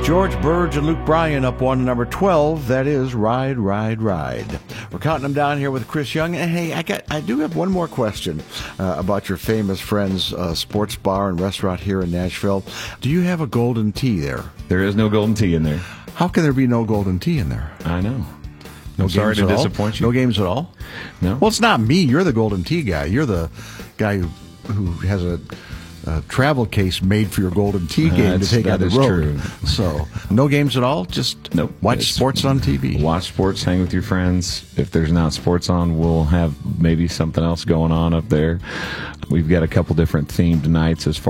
George Burge and Luke Bryan up one, number 12. That is Ride, Ride, Ride. We're counting them down here with Chris Young. And hey, I do have one more question about your famous friend's sports bar and restaurant here in Nashville. Do you have a golden tea there? There is no golden tea in there. How can there be no golden tea in there? I know. No I'm sorry games to at all? disappoint you. No games at all? No. Well, it's not me. You're the golden tea guy. You're the guy who has a travel case made for your golden tea game to take on the road. True. So, no games at all? Just watch sports on TV? Watch sports, hang with your friends. If there's not sports on, we'll have maybe something else going on up there. We've got a couple different themed nights as far